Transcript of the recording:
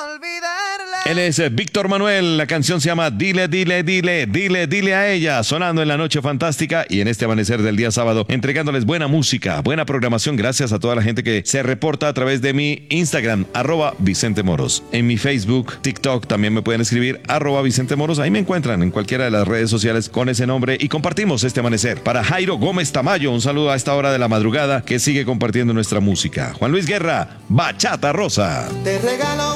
Él es Víctor Manuel, la canción se llama Dile, dile, dile, dile, dile a ella, sonando en la noche fantástica y en este amanecer del día sábado, entregándoles buena música, buena programación, gracias a toda la gente que se reporta a través de mi Instagram, @Vicente Moros. En mi Facebook, TikTok también me pueden escribir, @Vicente Moros, ahí me encuentran en cualquiera de las redes sociales con ese nombre y compartimos este amanecer. Para Jairo Gómez Tamayo, un saludo a esta hora de la madrugada que sigue compartiendo nuestra música. Juan Luis Guerra, Bachata Rosa. Te regalo